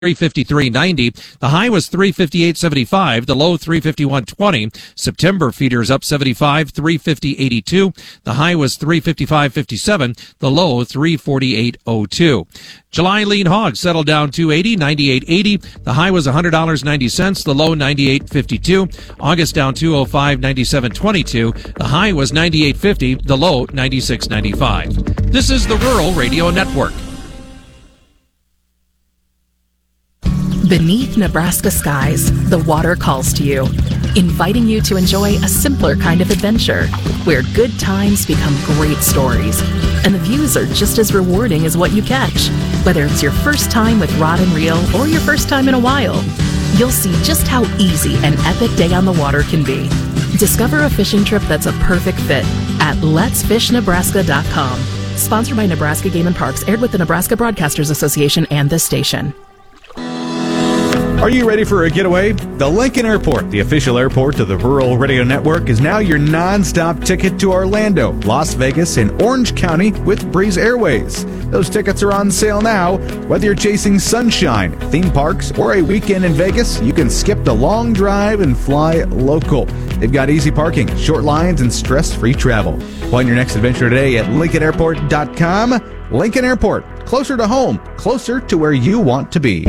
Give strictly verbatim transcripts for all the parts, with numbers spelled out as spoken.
three fifty-three ninety. The high was three fifty-eight seventy-five. The low three fifty-one twenty. September feeders up seventy-five, three fifty eighty-two. The high was three fifty-five fifty-seven. The low three forty-eight oh two. July lean hogs settled down two eighty, ninety-eight eighty. The high was one hundred dollars and ninety cents. The low ninety-eight fifty-two. August down two oh five, ninety-seven twenty-two. The high was ninety-eight fifty. The low ninety-six ninety-five. This is the Rural Radio Network. Beneath Nebraska skies, the water calls to you, inviting you to enjoy a simpler kind of adventure, where good times become great stories, and the views are just as rewarding as what you catch. Whether it's your first time with rod and reel or your first time in a while, you'll see just how easy an epic day on the water can be. Discover a fishing trip that's a perfect fit at lets fish nebraska dot com. Sponsored by Nebraska Game and Parks, aired with the Nebraska Broadcasters Association and this station. Are you ready for a getaway? The Lincoln Airport, the official airport of the Rural Radio Network, is now your non-stop ticket to Orlando, Las Vegas, and Orange County with Breeze Airways. Those tickets are on sale now. Whether you're chasing sunshine, theme parks, or a weekend in Vegas, you can skip the long drive and fly local. They've got easy parking, short lines, and stress-free travel. Plan your next adventure today at lincoln airport dot com. Lincoln Airport, closer to home, closer to where you want to be.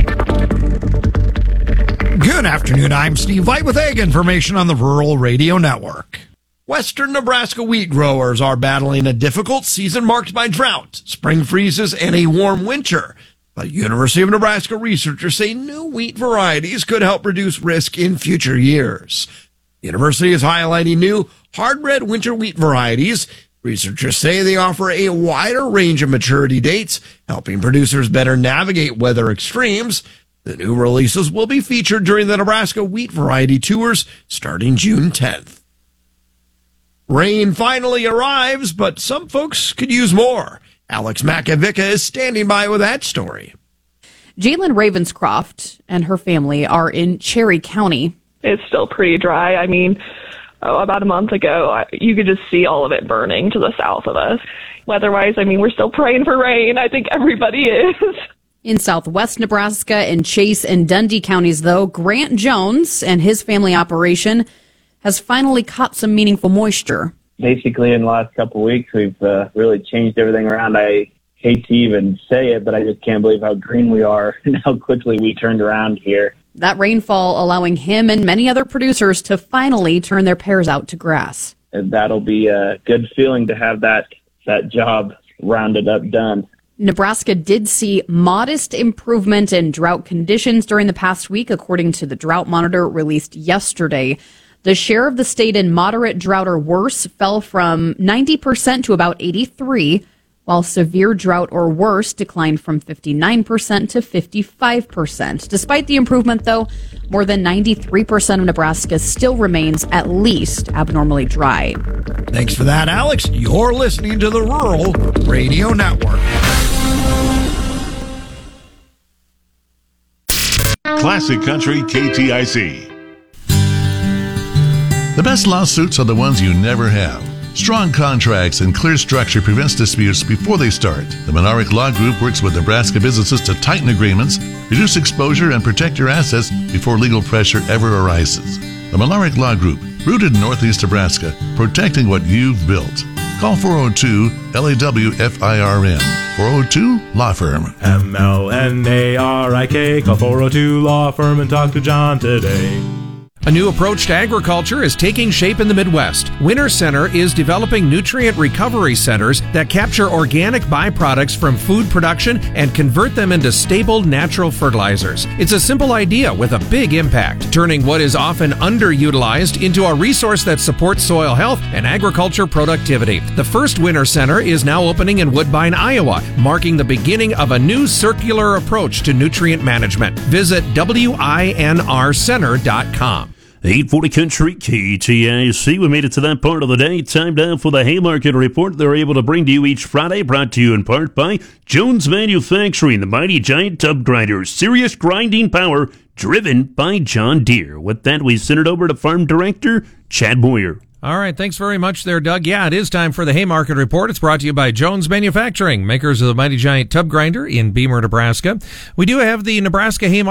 Good afternoon, I'm Steve White with Ag Information on the Rural Radio Network. Western Nebraska wheat growers are battling a difficult season marked by drought, spring freezes, and a warm winter. But University of Nebraska researchers say new wheat varieties could help reduce risk in future years. The university is highlighting new hard-red winter wheat varieties. Researchers say they offer a wider range of maturity dates, helping producers better navigate weather extremes. The new releases will be featured during the Nebraska Wheat Variety Tours starting June tenth. Rain finally arrives, but some folks could use more. Alex Makovica is standing by with that story. Jalen Ravenscroft and her family are in Cherry County. It's still pretty dry. I mean, oh, about a month ago, I, you could just see all of it burning to the south of us. Weather-wise, I mean, we're still praying for rain. I think everybody is. In southwest Nebraska, in Chase and Dundee counties, though, Grant Jones and his family operation has finally caught some meaningful moisture. Basically, in the last couple of weeks, we've uh, really changed everything around. I hate to even say it, but I just can't believe how green we are and how quickly we turned around here. That rainfall allowing him and many other producers to finally turn their pears out to grass. And that'll be a good feeling to have that, that job rounded up done. Nebraska did see modest improvement in drought conditions during the past week, according to the Drought Monitor released yesterday. The share of the state in moderate drought or worse fell from ninety percent to about eighty-three, while severe drought or worse declined from fifty-nine percent to fifty-five percent. Despite the improvement, though, more than ninety-three percent of Nebraska still remains at least abnormally dry. Thanks for that, Alex. You're listening to the Rural Radio Network. Classic Country K T I C. The best lawsuits are the ones you never have. Strong contracts and clear structure prevents disputes before they start. The Monarch Law Group works with Nebraska businesses to tighten agreements, reduce exposure, and protect your assets before legal pressure ever arises. The Monarch Law Group, rooted in Northeast Nebraska, protecting what you've built. Call four oh two L A W F I R M. four oh two Law Firm. M L N A R I K. Call four oh two Law Firm and talk to John today. A new approach to agriculture is taking shape in the Midwest. Winter Center is developing nutrient recovery centers that capture organic byproducts from food production and convert them into stable natural fertilizers. It's a simple idea with a big impact, turning what is often underutilized into a resource that supports soil health and agriculture productivity. The first Winter Center is now opening in Woodbine, Iowa, marking the beginning of a new circular approach to nutrient management. Visit W I N R center dot com. eight forty Country K T I C. We made it to that part of the day. Time now for the Haymarket Report. They're able to bring to you each Friday, brought to you in part by Jones Manufacturing, the mighty giant tub grinder, serious grinding power, driven by John Deere. With that, we send it over to Farm Director Chad Boyer. All right, thanks very much there, Doug. Yeah, it is time for the Haymarket Report. It's brought to you by Jones Manufacturing, makers of the Mighty Giant Tub Grinder in Beamer, Nebraska. We do have the Nebraska Haymarket